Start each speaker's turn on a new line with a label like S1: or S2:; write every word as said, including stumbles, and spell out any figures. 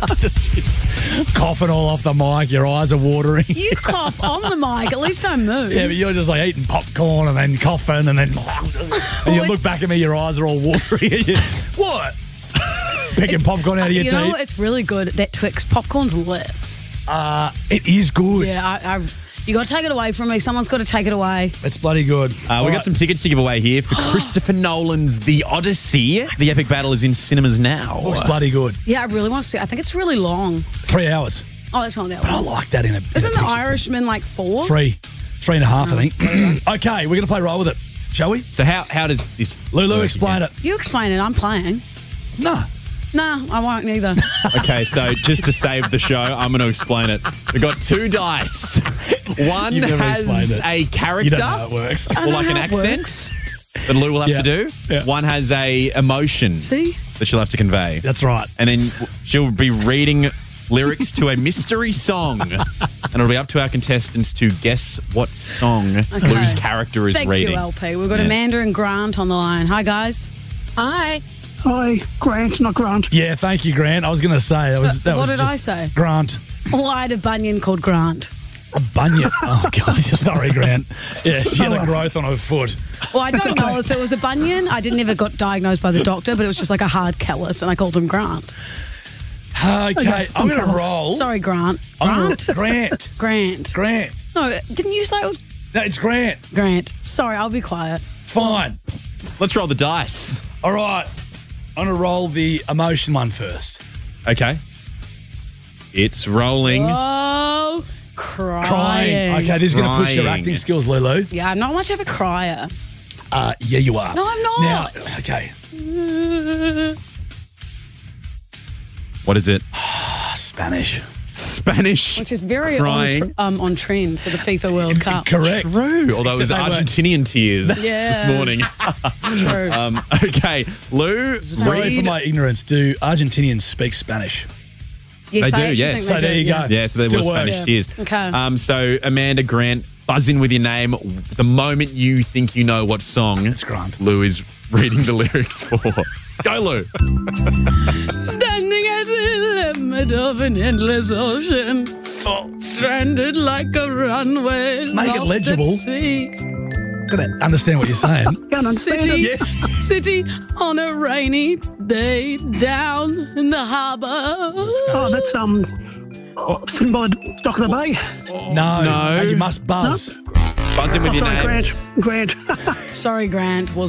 S1: just, just coughing all off the mic. Your eyes are watering.
S2: You cough on the mic. At least don't move.
S1: Yeah, but you're just like eating popcorn and then coughing and then and you look back at me, your eyes are all watery. What? Picking
S2: It's-
S1: popcorn out of your
S2: you
S1: teeth.
S2: know, it's really good. That Twix popcorn's lit.
S1: Uh, it is good.
S2: Yeah, I, I, you got to take it away from me. Someone's got to take it away.
S1: It's bloody good.
S3: Uh,
S1: All
S3: we
S1: right.
S3: got some tickets to give away here for Christopher Nolan's The Odyssey. The epic battle is in cinemas now.
S1: Looks bloody good.
S2: Yeah, I really want to see. I think it's really long.
S1: Three hours.
S2: Oh, that's not that
S1: But I
S2: long.
S1: like that in a. in a
S2: Isn't The
S1: picture
S2: Irishman like four?
S1: film. Three. Three and a half, I think. Okay, we're going to play roll with it, shall we?
S3: So how how does this
S1: Lulu,
S3: work
S1: explain
S3: again?
S1: it.
S2: You explain it. I'm playing.
S1: No.
S2: No, I won't neither.
S3: Okay, so just to save the show, I'm going to explain it. We've got two dice. One
S1: You've never
S3: has
S1: explained it.
S3: a character
S1: You don't know how it works.
S2: I
S3: or
S2: know
S3: like an
S2: how it
S3: accent
S2: works.
S3: that Lou will have
S1: Yeah.
S3: to do.
S1: Yeah.
S3: One has a emotion
S2: See?
S3: that she'll have to convey.
S1: That's right.
S3: And then she'll be reading lyrics to a mystery song. And it'll be up to our contestants to guess what song
S2: Okay.
S3: Lou's character is
S2: Thank
S3: reading.
S2: you, L P. We've got
S3: Yes.
S2: Amanda and Grant on the line. Hi, guys.
S4: Hi.
S5: Hi, Grant, not Grant.
S1: Yeah, thank you, Grant. I was going to say that was that
S2: what
S1: was
S2: did I
S1: just
S2: say?
S1: Grant.
S2: Oh, I had a bunion called Grant.
S1: A bunion. Oh God, sorry, Grant. Yeah, she had a growth on her foot.
S2: Well, I don't know if it was a bunion. I didn't ever got diagnosed by the doctor, but it was just like a hard callus, and I called him Grant.
S1: Okay, I'm going to roll.
S2: Sorry, Grant.
S1: I'm gonna-
S2: Grant?
S1: Grant.
S2: Grant.
S1: Grant.
S2: No, didn't you say it was
S1: No, it's Grant.
S2: Grant? Sorry, I'll be quiet.
S1: It's fine.
S3: Let's roll the dice.
S1: All right. I'm going to roll the emotion one first.
S3: Okay. It's rolling.
S2: Oh, crying.
S1: Crying. Okay, this is going to push your
S3: Crying.
S1: acting skills, Lulu.
S2: Yeah, I'm not much of a crier.
S1: Uh, yeah, you are.
S2: No, I'm not.
S1: Now, okay.
S3: What is it?
S1: Spanish.
S3: Spanish.
S2: Which is very on,
S3: Crying.
S2: tr- um, on trend for the FIFA World Cup.
S1: Correct.
S3: True. Although it was
S1: Except they weren't-
S3: Argentinian tears
S2: Yeah.
S3: this morning.
S2: True.
S3: um, okay, Lou,
S1: Sorry
S3: read.
S1: for my ignorance. Do Argentinians speak Spanish?
S2: yes,
S3: they
S2: I
S3: do,
S2: actually
S3: yes.
S2: think
S1: So
S2: they
S1: there
S2: do,
S1: you
S2: yeah.
S1: go.
S3: Yeah, so there
S1: Still
S3: was
S1: works.
S3: Spanish
S2: Yeah.
S3: tears.
S2: Okay.
S3: Um, so Amanda, Grant, buzz in with your name. The moment you think you know what song
S1: It's Grant.
S3: Lou is reading the lyrics for. Go, Lou.
S2: Standing at the limit of an endless ocean, stranded like a runway,
S1: Make it
S2: lost
S1: legible.
S2: at sea.
S1: Got to understand what you're saying.
S5: Can't understand
S2: City,
S5: it.
S2: city on a rainy day down in the harbour.
S5: Oh, that's um, oh, sitting by the dock of the bay.
S1: No,
S3: No.
S1: you must buzz.
S3: Buzz in with
S5: Oh,
S3: your
S5: sorry,
S3: name.
S5: Grant. Grant.
S2: Sorry, Grant. We'll